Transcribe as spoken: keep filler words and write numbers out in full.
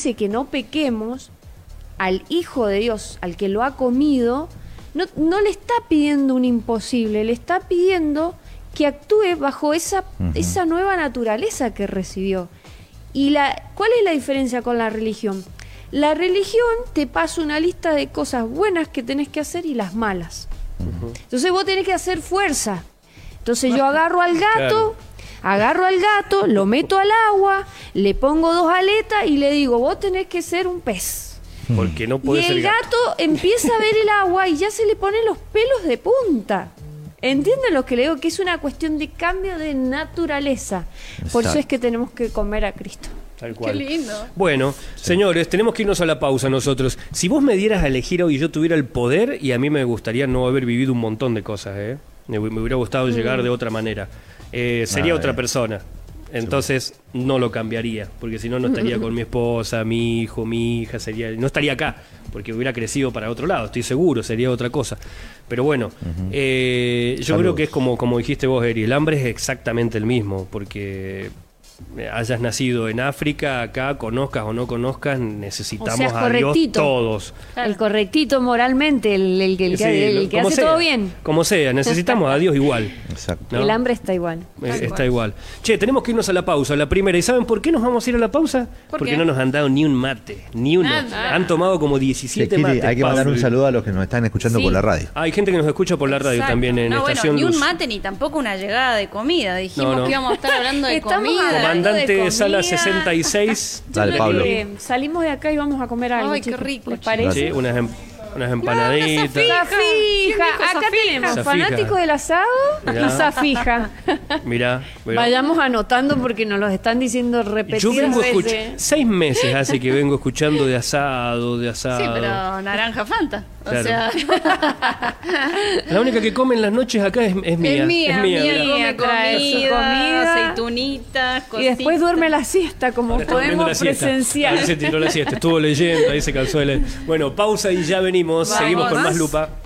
dice que no pequemos, al Hijo de Dios, al que lo ha comido, no, no le está pidiendo un imposible, le está pidiendo que actúe bajo esa, uh-huh. esa nueva naturaleza que recibió. ¿Y la, cuál es la diferencia con la religión? La religión te pasa una lista de cosas buenas que tenés que hacer y las malas. Uh-huh. Entonces vos tenés que hacer fuerza. Entonces yo agarro al gato, claro. agarro al gato, lo meto al agua, le pongo dos aletas y le digo, vos tenés que ser un pez. Porque no puede y ser el gato, gato empieza a ver el agua y ya se le ponen los pelos de punta. ¿Entienden lo que le digo? Que es una cuestión de cambio de naturaleza. Exacto. Por eso es que tenemos que comer a Cristo. Tal cual. Qué lindo. Bueno, sí. Señores, tenemos que irnos a la pausa nosotros. Si vos me dieras a elegir hoy y yo tuviera el poder, y a mí me gustaría no haber vivido un montón de cosas, ¿eh? Me, me hubiera gustado mm. llegar de otra manera. Eh, sería ah, otra eh. persona. Entonces no lo cambiaría, porque si no, no estaría con mi esposa, mi hijo, mi hija, sería, no estaría acá, porque hubiera crecido para otro lado, estoy seguro, sería otra cosa. Pero bueno, uh-huh. eh, yo Saludos. creo que es como, como dijiste vos, Eri, el hambre es exactamente el mismo, porque hayas nacido en África, acá, conozcas o no conozcas, necesitamos o sea, a Dios todos. El correctito moralmente, el, el, el, el sí, que, el que hace sea, todo bien. Como sea, necesitamos a Dios igual. Exacto. ¿No? El hambre está igual. Eh, está igual. Che, tenemos que irnos a la pausa, la primera. ¿Y saben por qué nos vamos a ir a la pausa? ¿Por Porque qué? no nos han dado ni un mate, ni uno. Nada. Han tomado como diecisiete sí, mates. Hay que mandar un saludo a los que nos están escuchando sí. por la radio. Hay gente que nos escucha por la radio Exacto. también en no, Estación bueno, Luz. Ni un mate ni tampoco una llegada de comida. Dijimos no, no. que íbamos a estar hablando de comida. Comandante Sala sesenta y seis. Dale, Pablo. Eh, salimos de acá y vamos a comer algo. Ay, qué rico. ¿Les parece? Sí, unas, em unas empanaditas. No, una zafija. Acá zafija? tenemos zafija. fanáticos del asado y zafija. Mirá, mirá. Vayamos anotando porque nos los están diciendo repetidas Yo vengo veces. Seis meses hace que vengo escuchando de asado, de asado. Sí, pero naranja Fanta. Claro. O sea... La única que come en las noches acá es, es mía. Es mía, es mía. mía, mía trae comida, su comida, aceitunitas, cositas. Y después duerme la siesta, como Ahora podemos presenciar. A ver, se tiró la siesta, estuvo leyendo, ahí se cansó de leer. Bueno, pausa y ya venimos. Vamos. Seguimos con más Lupa.